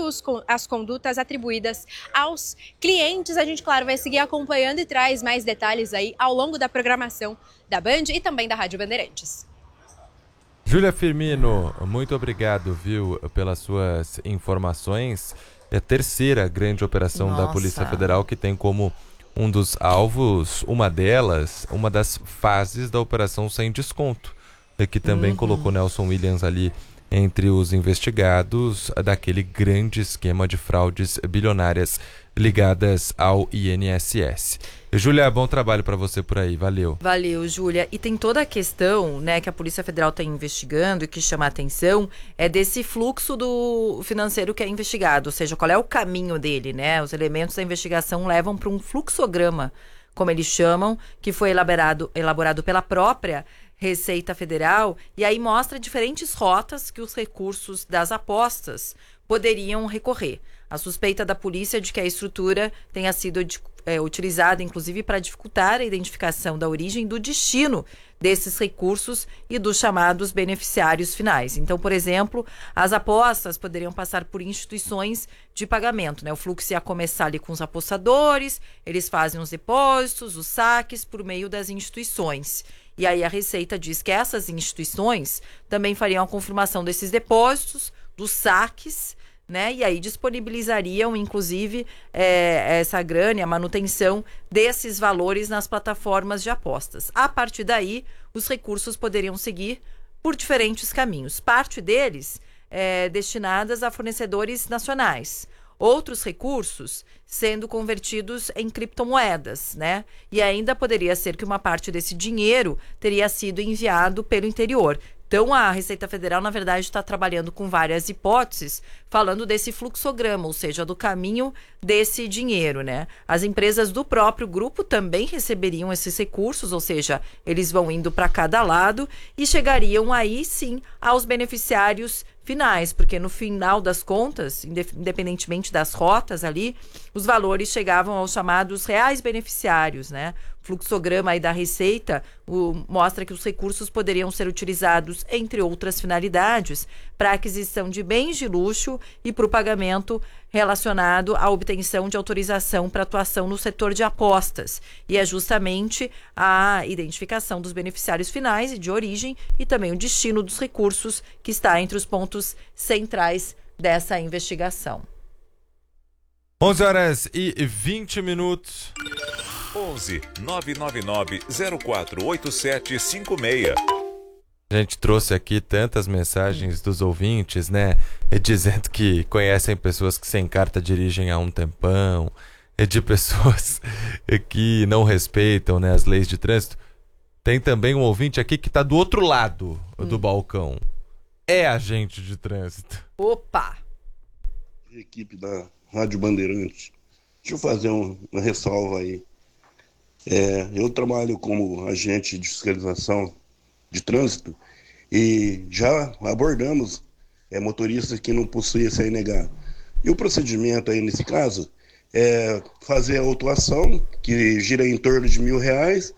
as condutas atribuídas aos clientes. A gente, claro, vai seguir acompanhando e traz mais detalhes aí ao longo da programação da Band e também da Rádio Bandeirantes. Júlia Firmino, muito obrigado, viu, pelas suas informações. É a terceira grande operação da Polícia Federal que tem como um dos alvos, uma das fases da Operação Sem Desconto, que também colocou Nelson Williams ali entre os investigados daquele grande esquema de fraudes bilionárias ligadas ao INSS. Júlia, bom trabalho para você por aí, valeu. Valeu, Júlia. E tem toda a questão, né, que a Polícia Federal está investigando e que chama a atenção, é desse fluxo do financeiro que é investigado, ou seja, qual é o caminho dele, né? Os elementos da investigação levam para um fluxograma, como eles chamam, que foi elaborado pela própria Receita Federal, e aí mostra diferentes rotas que os recursos das apostas poderiam recorrer. A suspeita da polícia de que a estrutura tenha sido utilizada, inclusive, para dificultar a identificação da origem e do destino desses recursos e dos chamados beneficiários finais. Então, por exemplo, as apostas poderiam passar por instituições de pagamento, né? O fluxo ia começar ali com os apostadores, eles fazem os depósitos, os saques por meio das instituições. E aí a Receita diz que essas instituições também fariam a confirmação desses depósitos, dos saques, né? E aí disponibilizariam, inclusive, essa grana, a manutenção desses valores nas plataformas de apostas. A partir daí, os recursos poderiam seguir por diferentes caminhos. Parte deles destinadas a fornecedores nacionais. Outros recursos sendo convertidos em criptomoedas, né? E ainda poderia ser que uma parte desse dinheiro teria sido enviado pelo interior. Então, a Receita Federal, na verdade, está trabalhando com várias hipóteses, falando desse fluxograma, ou seja, do caminho desse dinheiro, né? As empresas do próprio grupo também receberiam esses recursos, ou seja, eles vão indo para cada lado e chegariam aí, sim, aos beneficiários finais, porque no final das contas, independentemente das rotas ali, os valores chegavam aos chamados reais beneficiários, né? O fluxograma aí da Receita mostra que os recursos poderiam ser utilizados, entre outras finalidades, para a aquisição de bens de luxo e para o pagamento relacionado à obtenção de autorização para atuação no setor de apostas. E é justamente a identificação dos beneficiários finais e de origem e também o destino dos recursos que está entre os pontos centrais dessa investigação. 11h20. 11 999 048756. A gente trouxe aqui tantas mensagens dos ouvintes, né? Dizendo que conhecem pessoas que sem carta dirigem há um tempão, de pessoas que não respeitam, né, as leis de trânsito. Tem também um ouvinte aqui que está do outro lado do balcão. É agente de trânsito. Opa! Equipe da Rádio Bandeirantes. Deixa eu fazer uma ressalva aí. Eu trabalho como agente de fiscalização de trânsito e já abordamos motoristas que não possuem CNH. E o procedimento aí nesse caso é fazer a autuação, que gira em torno de R$1.000,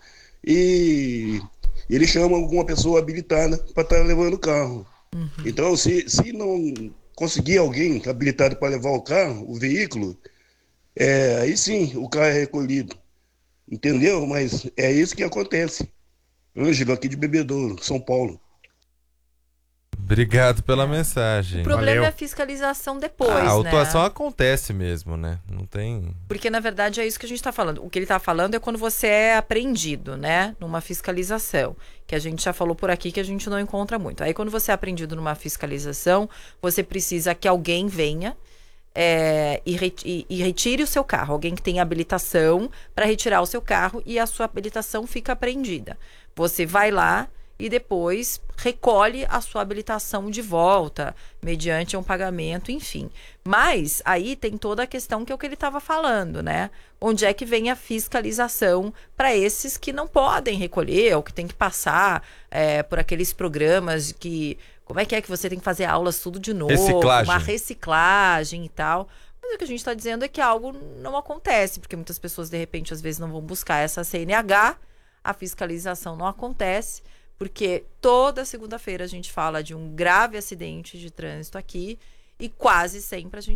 e ele chama alguma pessoa habilitada para estar levando o carro. Então, se não conseguir alguém habilitado para levar o carro, o veículo, aí sim o carro é recolhido. Entendeu? Mas é isso que acontece. Ângelo, aqui de Bebedouro, São Paulo. Obrigado pela mensagem. O problema é a fiscalização depois, a autuação né? acontece mesmo, né? Não tem... Porque, na verdade, é isso que a gente está falando. O que ele está falando é quando você é apreendido, né? Numa fiscalização. Que a gente já falou por aqui que a gente não encontra muito. Aí, quando você é apreendido numa fiscalização, você precisa que alguém venha e retire o seu carro. Alguém que tenha habilitação para retirar o seu carro e a sua habilitação fica apreendida. Você vai lá e depois recolhe a sua habilitação de volta, mediante um pagamento, enfim. Mas aí tem toda a questão que é o que ele estava falando, né? Onde é que vem a fiscalização para esses que não podem recolher ou que tem que passar por aqueles programas que... Como é que você tem que fazer aulas tudo de novo? Uma reciclagem e tal. Mas o que a gente está dizendo é que algo não acontece, porque muitas pessoas, de repente, às vezes não vão buscar essa CNH, a fiscalização não acontece, porque toda segunda-feira a gente fala de um grave acidente de trânsito aqui e quase sempre a gente